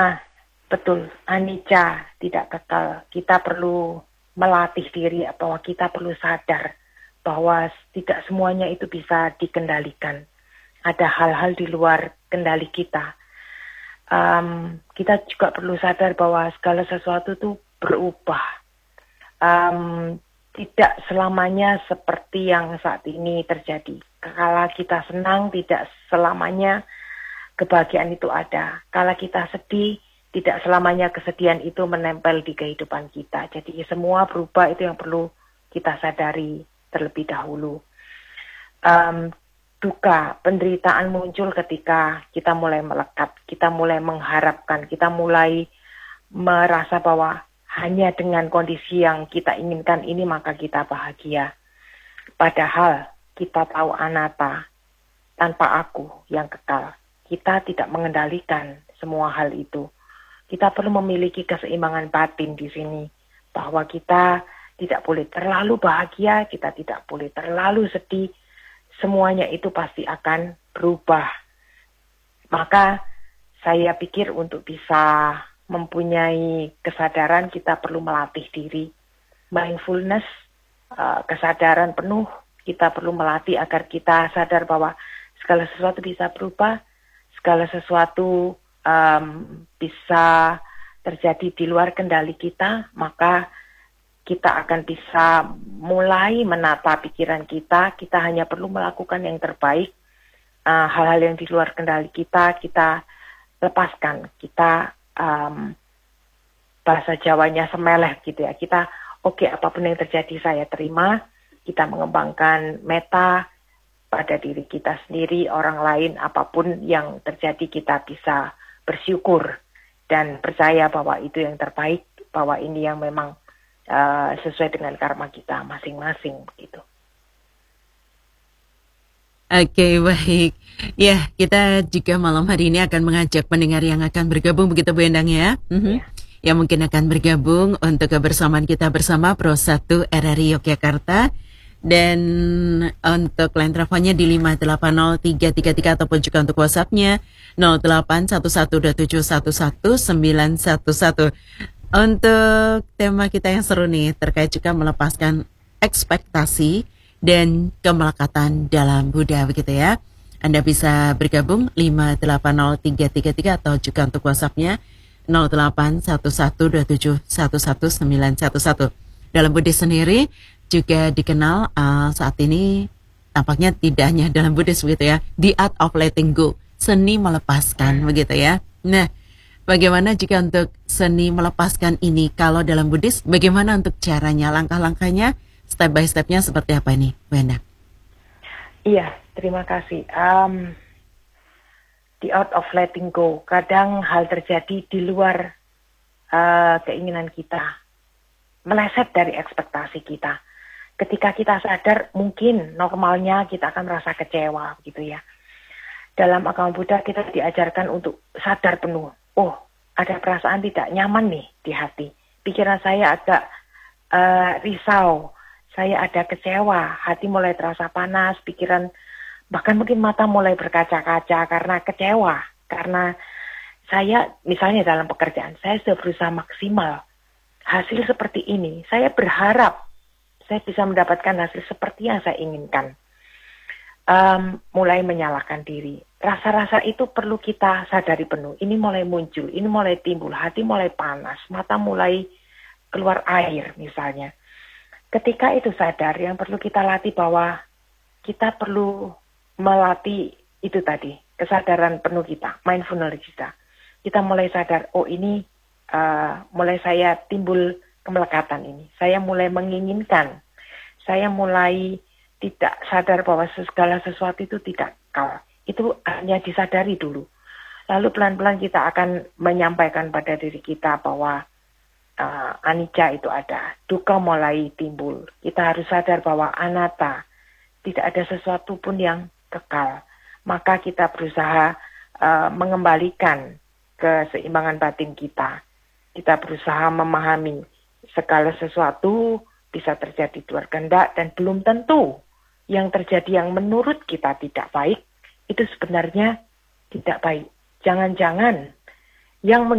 Ah, betul. Anicca tidak kekal. Kita perlu melatih diri bahwa kita perlu sadar bahwa tidak semuanya itu bisa dikendalikan. Ada hal-hal di luar kendali kita. Kita juga perlu sadar bahwa segala sesuatu itu berubah. Tidak selamanya seperti yang saat ini terjadi. Kalau kita senang, tidak selamanya kebahagiaan itu ada. Kalau kita sedih, tidak selamanya kesedihan itu menempel di kehidupan kita. Jadi semua berubah, itu yang perlu kita sadari terlebih dahulu. Duka, penderitaan muncul ketika kita mulai melekat, kita mulai mengharapkan, kita mulai merasa bahwa hanya dengan kondisi yang kita inginkan ini maka kita bahagia. Padahal kita tahu anatta, tanpa aku yang kekal. Kita tidak mengendalikan semua hal itu. Kita perlu memiliki keseimbangan batin di sini, bahwa kita tidak boleh terlalu bahagia, kita tidak boleh terlalu sedih. Semuanya itu pasti akan berubah. Maka saya pikir untuk bisa mempunyai kesadaran kita perlu melatih diri. Mindfulness, kesadaran penuh, kita perlu melatih agar kita sadar bahwa segala sesuatu bisa berubah, segala sesuatu bisa terjadi di luar kendali kita, maka kita akan bisa mulai menata pikiran kita. Kita hanya perlu melakukan yang terbaik. Hal-hal yang di luar kendali kita lepaskan. Kita bahasa Jawanya semeleh gitu ya. Kita oke, apapun yang terjadi saya terima. Kita mengembangkan meta pada diri kita sendiri, orang lain, apapun yang terjadi kita bisa bersyukur dan percaya bahwa itu yang terbaik, bahwa ini yang memang sesuai dengan karma kita masing-masing gitu. Oke, baik. Ya, kita juga malam hari ini akan mengajak pendengar yang akan bergabung begitu Bu Endang ya. Ya. Yang mungkin akan bergabung untuk kebersamaan kita bersama Pro 1 RRI Yogyakarta. Dan untuk line teleponnya di 5803333 ataupun juga untuk WhatsApp-nya 0811271111. Untuk tema kita yang seru nih terkait juga melepaskan ekspektasi dan kemelekatan dalam Buddha begitu ya. Anda bisa bergabung 5803333 atau juga untuk WhatsApp-nya 0811271111. Dalam Buddhis sendiri juga dikenal saat ini tampaknya tidak hanya dalam Buddhis begitu ya, the art of letting go, seni melepaskan begitu ya. Nah, bagaimana jika untuk seni melepaskan ini kalau dalam Buddhis, bagaimana untuk caranya, langkah-langkahnya, step by stepnya seperti apa ini, Bu Endang? Iya, terima kasih. The art of letting go, kadang hal terjadi di luar keinginan kita, meleset dari ekspektasi kita. Ketika kita sadar, mungkin normalnya kita akan merasa kecewa gitu ya. Dalam agama Buddha kita diajarkan untuk sadar penuh. Oh, ada perasaan tidak nyaman nih di hati. Pikiran saya agak risau, saya ada kecewa, hati mulai terasa panas, pikiran, bahkan mungkin mata mulai berkaca-kaca karena kecewa. Karena saya, misalnya dalam pekerjaan, saya sudah berusaha maksimal. Hasil seperti ini, saya berharap saya bisa mendapatkan hasil seperti yang saya inginkan. Mulai menyalahkan diri. Rasa-rasa itu perlu kita sadari penuh. Ini mulai muncul, ini mulai timbul, hati mulai panas, mata mulai keluar air misalnya. Ketika itu sadar, yang perlu kita latih bahwa kita perlu melatih itu tadi, kesadaran penuh kita, mindfulness kita. Kita mulai sadar, oh ini mulai saya timbul kemelekatan ini. Saya mulai menginginkan. Saya mulai tidak sadar bahwa segala sesuatu itu tidak kekal. Itu hanya disadari dulu. Lalu pelan-pelan kita akan menyampaikan pada diri kita bahwa anicca itu ada. Duka mulai timbul. Kita harus sadar bahwa anatta, tidak ada sesuatu pun yang kekal. Maka kita berusaha mengembalikan keseimbangan batin kita. Kita berusaha memahami segala sesuatu bisa terjadi di luar kehendak dan belum tentu yang terjadi yang menurut kita tidak baik itu sebenarnya tidak baik. Jangan-jangan yang